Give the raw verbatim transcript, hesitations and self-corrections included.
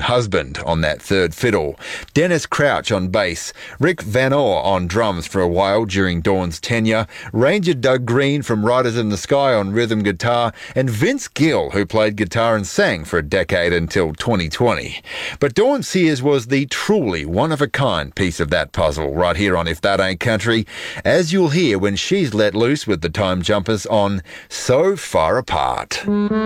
husband on that third fiddle, Dennis Crouch on bass, Rick Van Orr on drums for a while during Dawn's tenure, Ranger Doug Green from Riders in the Sky on rhythm guitar, and Vince Gill, who played guitar and sang for a decade until twenty twenty. But Dawn Sears was the truly one-of-a-kind piece of that puzzle right here on If That Ain't Country, as you'll hear when she's let loose with the Time Jumpers on So Far Apart.